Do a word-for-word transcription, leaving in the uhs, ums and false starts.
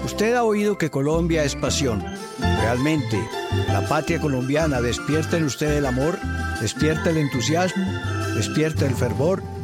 Usted ha oído que Colombia es pasión. Realmente, la patria colombiana despierta en usted el amor, despierta el entusiasmo, despierta el fervor